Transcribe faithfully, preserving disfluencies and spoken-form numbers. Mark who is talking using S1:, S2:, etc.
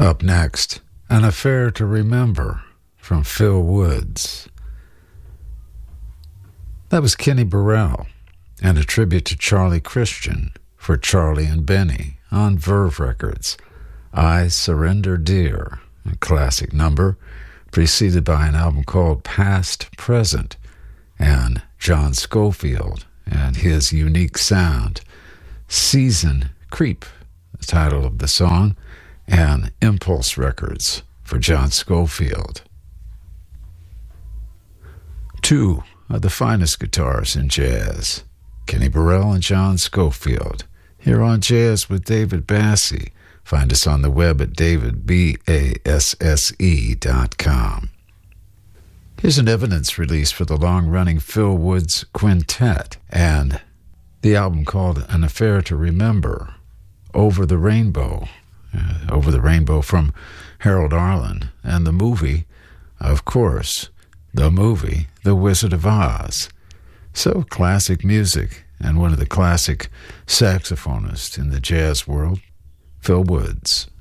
S1: Up next, An Affair to Remember from Phil Woods. That was Kenny Burrell, and a tribute to Charlie Christian for Charlie and Benny on Verve Records. I Surrender Dear, a classic number, preceded by an album called Past Present, and John Scofield and his unique sound. Season Creep, the title of the song, and Impulse Records for John Scofield. Two of the finest guitars in jazz, Kenny Burrell and John Scofield, here on Jazz with David Basse. Find us on the web at david basse dot com. Here's an evidence release for the long-running Phil Woods Quintet and the album called An Affair to Remember, Over the Rainbow. Uh, Over the Rainbow from Harold Arlen, and the movie, of course, the movie, The Wizard of Oz. So classic music, and one of the classic saxophonists in the jazz world, Phil Woods.